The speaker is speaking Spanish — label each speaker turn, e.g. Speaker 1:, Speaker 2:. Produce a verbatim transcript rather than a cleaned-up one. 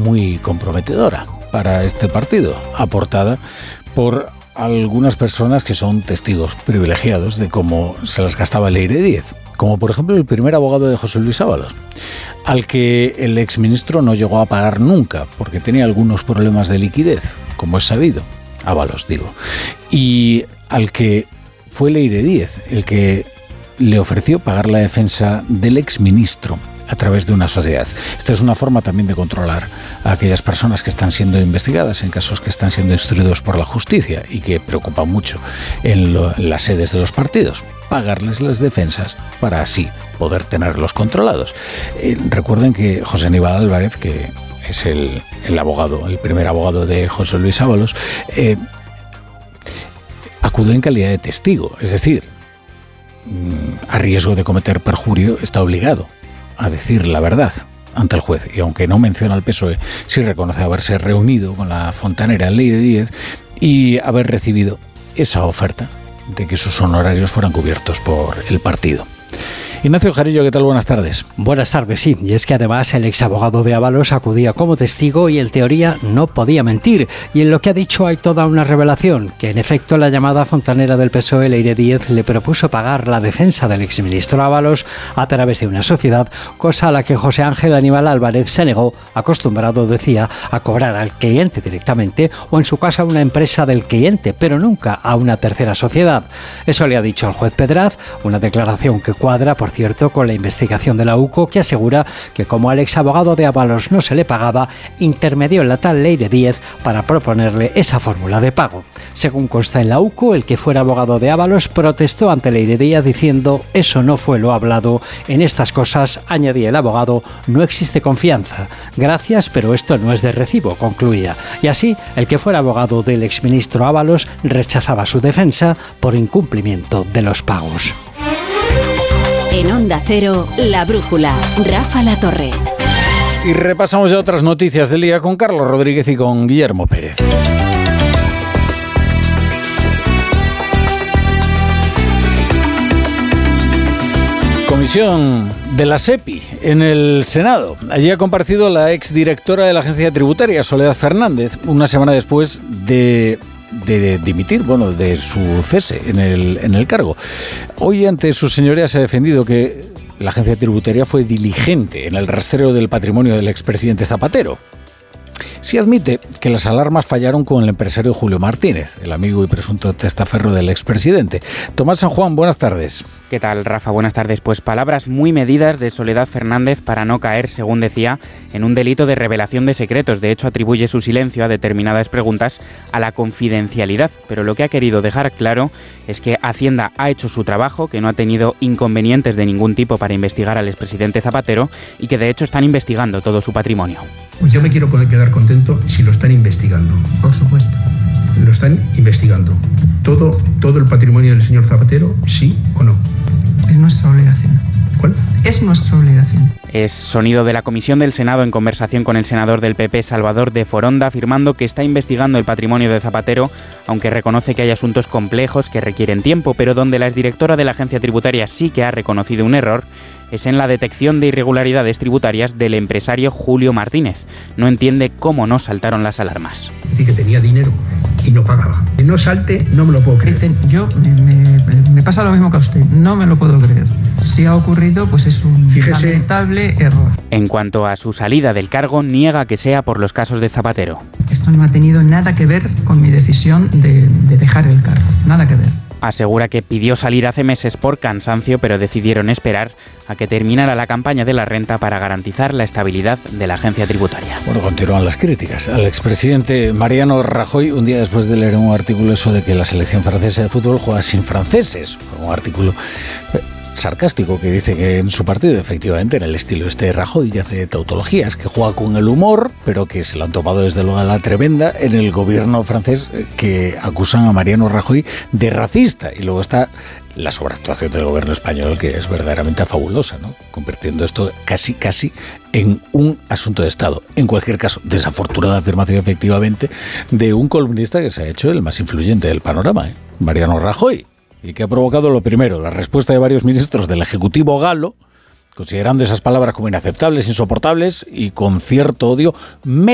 Speaker 1: muy comprometedora para este partido, aportada por algunas personas que son testigos privilegiados de cómo se las gastaba Leire Díez, como por ejemplo el primer abogado de José Luis Ábalos, al que el exministro no llegó a pagar nunca porque tenía algunos problemas de liquidez, como es sabido, Ábalos digo, y al que fue Leire Díez el que le ofreció pagar la defensa del exministro a través de una sociedad. Esta es una forma también de controlar a aquellas personas que están siendo investigadas en casos que están siendo instruidos por la justicia y que preocupan mucho en, lo, en las sedes de los partidos. Pagarles las defensas para así poder tenerlos controlados. Eh, recuerden que José Aníbal Álvarez, que es el, el abogado, el primer abogado de José Luis Ábalos, eh, acudió en calidad de testigo, es decir, a riesgo de cometer perjurio, está obligado a decir la verdad ante el juez. Y aunque no menciona al P S O E, sí reconoce haberse reunido con la fontanera Leire Díez y haber recibido esa oferta de que sus honorarios fueran cubiertos por el partido. Ignacio Jarillo, ¿qué tal? Buenas tardes.
Speaker 2: Buenas tardes, sí. Y es que además el exabogado de Ábalos acudía como testigo y en teoría no podía mentir. Y en lo que ha dicho hay toda una revelación, que en efecto la llamada fontanera del P S O E, Leire Díez, le propuso pagar la defensa del exministro Ábalos a través de una sociedad, cosa a la que José Ángel Aníbal Álvarez se negó, acostumbrado, decía, a cobrar al cliente directamente o en su caso a una empresa del cliente, pero nunca a una tercera sociedad. Eso le ha dicho al juez Pedraz, una declaración que cuadra, por cierto, con la investigación de la U C O, que asegura que como al exabogado de Ábalos no se le pagaba, intermedió la tal Leire Díez para proponerle esa fórmula de pago. Según consta en la U C O, el que fuera abogado de Ábalos protestó ante Leire Díez diciendo: eso no fue lo hablado, en estas cosas, añadía el abogado, no existe confianza. Gracias, pero esto no es de recibo, concluía. Y así, el que fuera abogado del exministro Ábalos rechazaba su defensa por incumplimiento de los pagos.
Speaker 3: En Onda Cero, La Brújula, Rafa Latorre.
Speaker 1: Y repasamos ya otras noticias del día con Carlos Rodríguez y con Guillermo Pérez. Comisión de la SEPI en el Senado. Allí ha comparecido la exdirectora de la Agencia Tributaria, Soledad Fernández, una semana después de... de dimitir, bueno, de su cese en el, en el cargo. Hoy ante su señoría se ha defendido que la agencia tributaria fue diligente en el rastreo del patrimonio del expresidente Zapatero. Sí admite que las alarmas fallaron con el empresario Julio Martínez, el amigo y presunto testaferro del expresidente. Tomás San Juan, buenas tardes.
Speaker 4: ¿Qué tal, Rafa? Buenas tardes. Pues palabras muy medidas de Soledad Fernández para no caer, según decía, en un delito de revelación de secretos. De hecho, atribuye su silencio a determinadas preguntas a la confidencialidad. Pero lo que ha querido dejar claro es que Hacienda ha hecho su trabajo, que no ha tenido inconvenientes de ningún tipo para investigar al expresidente Zapatero y que de hecho están investigando todo su patrimonio.
Speaker 5: Pues yo me quiero quedar contento si lo están investigando.
Speaker 6: Por supuesto.
Speaker 5: Lo están investigando. ¿Todo, todo el patrimonio del señor Zapatero, sí o no?
Speaker 6: Es nuestra obligación.
Speaker 5: ¿Cuál?
Speaker 6: Es nuestra obligación.
Speaker 4: Es sonido de la Comisión del Senado en conversación con el senador del P P, Salvador de Foronda, afirmando que está investigando el patrimonio de Zapatero, aunque reconoce que hay asuntos complejos que requieren tiempo, pero donde la exdirectora de la agencia tributaria sí que ha reconocido un error es en la detección de irregularidades tributarias del empresario Julio Martínez. No entiende cómo no saltaron las alarmas.
Speaker 5: Dice que tenía dinero y no pagaba. Que no salte, no me lo puedo creer.
Speaker 6: Yo, me, me, me pasa lo mismo que a usted, no me lo puedo creer. Si ha ocurrido, pues es un Fíjese, lamentable error.
Speaker 4: En cuanto a su salida del cargo, niega que sea por los casos de Zapatero.
Speaker 6: Esto no ha tenido nada que ver con mi decisión de, de dejar el cargo, nada que ver.
Speaker 4: Asegura que pidió salir hace meses por cansancio, pero decidieron esperar a que terminara la campaña de la renta para garantizar la estabilidad de la agencia tributaria.
Speaker 1: Bueno, continúan las críticas al expresidente Mariano Rajoy, un día después de leer un artículo eso de que la selección francesa de fútbol juega sin franceses. Un artículo sarcástico que dice que en su partido, efectivamente, en el estilo este de Rajoy, y hace tautologías, que juega con el humor, pero que se lo han tomado desde luego a la tremenda en el gobierno francés, que acusan a Mariano Rajoy de racista. Y luego está la sobreactuación del gobierno español, que es verdaderamente fabulosa, ¿no? Convirtiendo esto casi, casi en un asunto de Estado. En cualquier caso, desafortunada afirmación, efectivamente, de un columnista que se ha hecho el más influyente del panorama, ¿eh? Mariano Rajoy. Y que ha provocado lo primero, la respuesta de varios ministros del Ejecutivo galo, considerando esas palabras como inaceptables, insoportables y con cierto odio